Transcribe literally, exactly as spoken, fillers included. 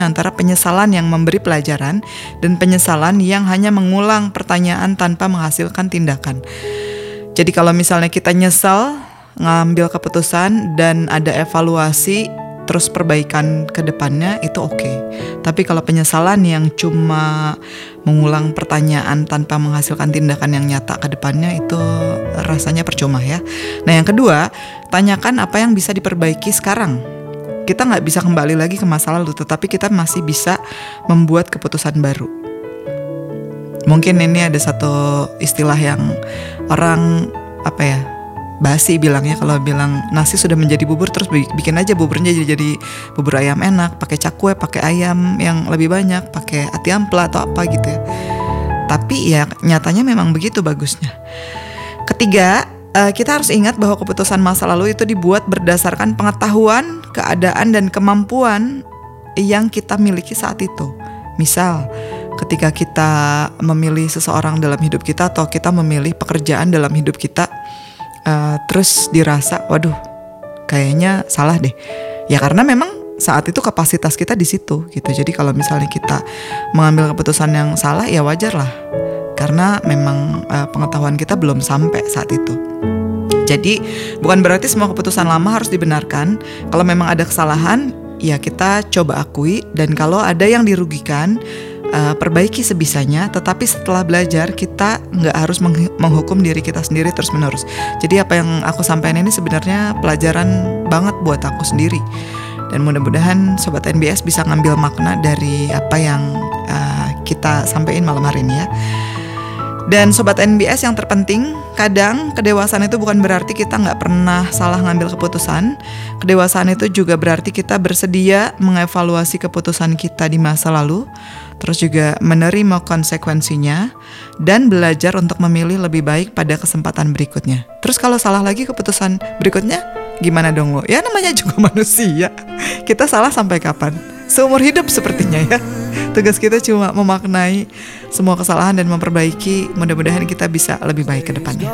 antara penyesalan yang memberi pelajaran dan penyesalan yang hanya mengulang pertanyaan tanpa menghasilkan tindakan. Jadi kalau misalnya kita nyesal ngambil keputusan dan ada evaluasi terus perbaikan ke depannya, itu oke. Okay. Tapi kalau penyesalan yang cuma mengulang pertanyaan tanpa menghasilkan tindakan yang nyata ke depannya, itu rasanya percuma ya. Nah yang kedua, tanyakan apa yang bisa diperbaiki sekarang. Kita gak bisa kembali lagi ke masa lalu, tetapi kita masih bisa membuat keputusan baru. Mungkin ini ada satu istilah yang orang apa ya basi bilangnya, kalau bilang nasi sudah menjadi bubur, terus bikin aja buburnya jadi, jadi bubur ayam enak, pakai cakwe, pakai ayam yang lebih banyak, pakai ati ampela atau apa gitu ya. Tapi ya nyatanya memang begitu bagusnya. Ketiga, kita harus ingat bahwa keputusan masa lalu itu dibuat berdasarkan pengetahuan, keadaan, dan kemampuan yang kita miliki saat itu. Misal, ketika kita memilih seseorang dalam hidup kita, atau kita memilih pekerjaan dalam hidup kita, uh, terus dirasa, waduh, kayaknya salah deh. Ya karena memang saat itu kapasitas kita di situ gitu. Jadi kalau misalnya kita mengambil keputusan yang salah, ya wajar lah. Karena memang uh, pengetahuan kita belum sampai saat itu. Jadi bukan berarti semua keputusan lama harus dibenarkan. Kalau memang ada kesalahan, ya kita coba akui. Dan kalau ada yang dirugikan, uh, perbaiki sebisanya. Tetapi setelah belajar, kita gak harus meng- menghukum diri kita sendiri terus menerus. Jadi apa yang aku sampaikan ini sebenarnya pelajaran banget buat aku sendiri. Dan mudah-mudahan Sobat N B S bisa ngambil makna dari apa yang uh, kita sampaikan malam hari ini ya. Dan Sobat N B S yang terpenting, kadang kedewasaan itu bukan berarti kita gak pernah salah ngambil keputusan. Kedewasaan itu juga berarti kita bersedia mengevaluasi keputusan kita di masa lalu, terus juga menerima konsekuensinya, dan belajar untuk memilih lebih baik pada kesempatan berikutnya. Terus kalau salah lagi keputusan berikutnya, gimana dong lo? Ya namanya juga manusia. Kita salah sampai kapan? Seumur hidup sepertinya ya. Tugas kita cuma memaknai semua kesalahan dan memperbaiki. Mudah-mudahan kita bisa lebih baik ke depannya.